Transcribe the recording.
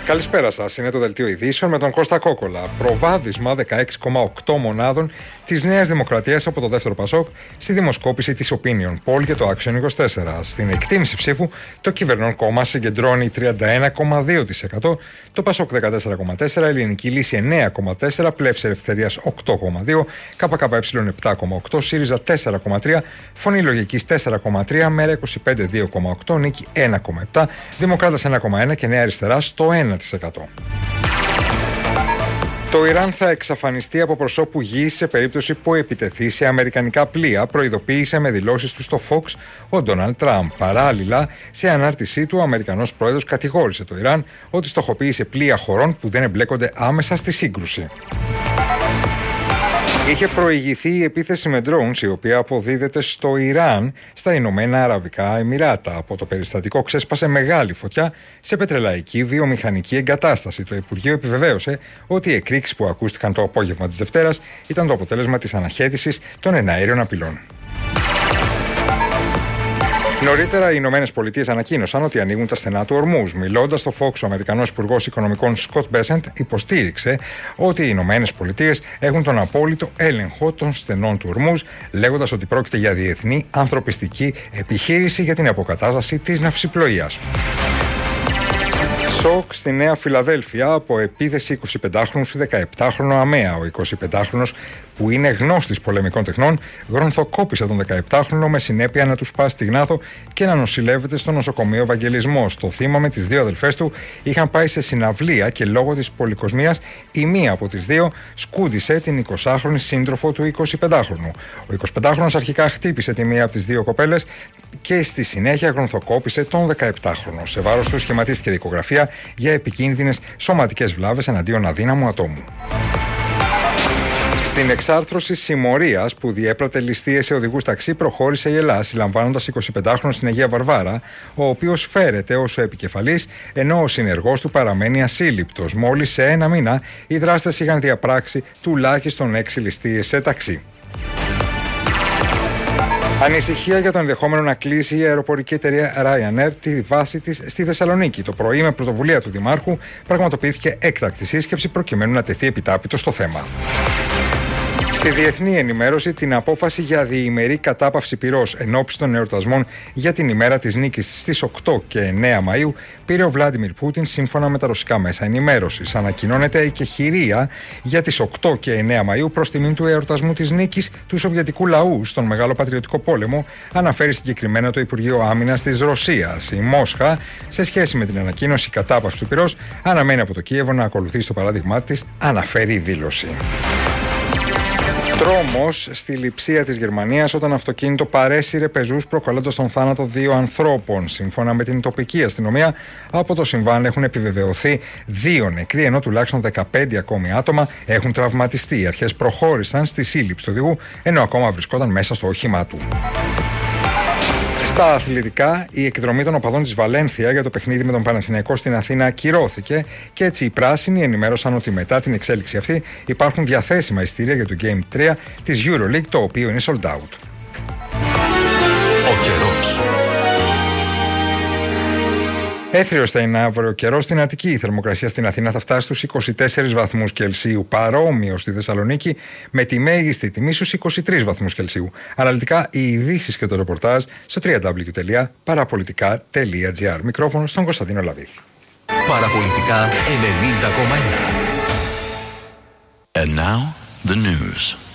Καλησπέρα σας. Είναι το Δελτίο Ειδήσεων με τον Κώστα Κόκολα. Προβάδισμα 16,8 μονάδων της Νέας Δημοκρατίας από το δεύτερο Πασόκ στη δημοσκόπηση της Opinion Poll και το Action 24. Στην εκτίμηση ψήφου, το κυβερνών κόμμα συγκεντρώνει 31,2%, το Πασόκ 14,4%, Ελληνική Λύση 9,4%, Πλεύση Ελευθερίας 8,2%, ΚΚΕ 7,8%, ΣΥΡΙΖΑ 4,3%, Φωνή Λογικής 4,3%, ΜΕΡΑ 25 2,8%, Νίκη 1,7%, Δημοκράτας 1,1% και Νέα Αριστερά στο 1%. Το Ιράν θα εξαφανιστεί από προσώπου γης σε περίπτωση που επιτεθεί σε αμερικανικά πλοία, προειδοποίησε με δηλώσεις του στο Fox ο Ντόναλντ Τραμπ. Παράλληλα, σε ανάρτησή του, ο Αμερικανός πρόεδρος κατηγόρησε το Ιράν ότι στοχοποίησε πλοία χωρών που δεν εμπλέκονται άμεσα στη σύγκρουση. Είχε προηγηθεί η επίθεση με drones, η οποία αποδίδεται στο Ιράν, στα Ηνωμένα Αραβικά Εμιράτα. Από το περιστατικό ξέσπασε μεγάλη φωτιά σε πετρελαϊκή βιομηχανική εγκατάσταση. Το Υπουργείο επιβεβαίωσε ότι οι εκρήξεις που ακούστηκαν το απόγευμα της Δευτέρας ήταν το αποτέλεσμα της αναχέτησης των εναέριων απειλών. Νωρίτερα, οι Ηνωμένες Πολιτείες ανακοίνωσαν ότι ανοίγουν τα στενά του Ορμούζ. Μιλώντας στο Fox, ο Αμερικανός Υπουργός Οικονομικών Σκοτ Μπέσεντ υποστήριξε ότι οι Ηνωμένες Πολιτείες έχουν τον απόλυτο έλεγχο των στενών του Ορμούζ, λέγοντας ότι πρόκειται για διεθνή ανθρωπιστική επιχείρηση για την αποκατάσταση της ναυσιπλοείας. Σοκ στη Νέα Φιλαδέλφια από επίθεση 25χρονου σε 17χρονο αμαία. Ο 25χρονος, που είναι γνώστης πολεμικών τεχνών, γρονθοκόπησε τον 17χρονο με συνέπεια να του σπάσει τη γνάθο και να νοσηλεύεται στο νοσοκομείο Ευαγγελισμός. Το θύμα με τις δύο αδελφές του είχαν πάει σε συναυλία και λόγω της πολυκοσμίας η μία από τις δύο σκούδισε την 20χρονη σύντροφο του 25χρονου. Ο 25χρονος αρχικά χτύπησε τη μία από τις δύο κοπέλες και στη συνέχεια γρονθοκόπησε τον 17χρονο. Σε βάρος του σχηματίστηκε δικογραφία για επικίνδυνες σωματικές βλάβες εναντίον αδύναμου ατόμου. Στην εξάρθρωση συμμορίας που διέπρατε ληστείες σε οδηγούς ταξί προχώρησε η Ελλάδα, συλλαμβάνοντας 25χρονο στην Αγία Βαρβάρα, ο οποίος φέρεται ως ο επικεφαλής, ενώ ο συνεργός του παραμένει ασύλληπτος. Μόλις σε ένα μήνα οι δράστες είχαν διαπράξει τουλάχιστον 6 ληστείες σε ταξί. Ανησυχία για το ενδεχόμενο να κλείσει η αεροπορική εταιρεία Ryanair τη βάση της στη Θεσσαλονίκη. Το πρωί, με πρωτοβουλία του Δημάρχου, πραγματοποιήθηκε έκτακτη σύσκεψη προκειμένου να τεθεί επιτάπητο στο θέμα. Στη διεθνή ενημέρωση, την απόφαση για διημερή κατάπαυση πυρός ενόψει των εορτασμών για την ημέρα της νίκης στις 8 και 9 Μαΐου πήρε ο Βλάντιμιρ Πούτιν σύμφωνα με τα ρωσικά μέσα ενημέρωσης. Ανακοινώνεται η εκεχηρία για τις 8 και 9 Μαΐου προς τιμήν του εορτασμού της νίκης του Σοβιετικού λαού στον Μεγάλο Πατριωτικό Πόλεμο, αναφέρει συγκεκριμένα το Υπουργείο Άμυνας της Ρωσίας. Η Μόσχα, σε σχέση με την ανακοίνωση κατάπαυση του πυρός, αναμένει από το Κίεβο να ακολουθήσει το παράδειγμά της, αναφέρει η δήλωση. Τρόμος στη Λειψία της Γερμανίας όταν αυτοκίνητο παρέσυρε πεζούς προκαλώντας τον θάνατο 2 ανθρώπων. Σύμφωνα με την τοπική αστυνομία, από το συμβάν έχουν επιβεβαιωθεί 2 νεκροί, ενώ τουλάχιστον 15 ακόμη άτομα έχουν τραυματιστεί. Οι αρχές προχώρησαν στη σύλληψη του οδηγού, ενώ ακόμα βρισκόταν μέσα στο όχημά του. Στα αθλητικά, η εκδρομή των οπαδών της Βαλένθια για το παιχνίδι με τον Παναθηναϊκό στην Αθήνα ακυρώθηκε και έτσι οι πράσινοι ενημέρωσαν ότι μετά την εξέλιξη αυτή υπάρχουν διαθέσιμα ειστήρια για το Game 3 της EuroLeague, το οποίο είναι sold out. Ο καιρός. Έθριος θα είναι αύριο καιρός στην Αττική. Η θερμοκρασία στην Αθήνα θα φτάσει στους 24 βαθμούς Κελσίου. Παρόμοιο στη Θεσσαλονίκη, με τη μέγιστη τιμή στους 23 βαθμούς Κελσίου. Αναλυτικά οι ειδήσεις και το ρεπορτάζ στο www.parapolitica.gr. Μικρόφωνο στον Κωνσταντίνο Λαβίδη. Παραπολιτικά 90,1. And now the news.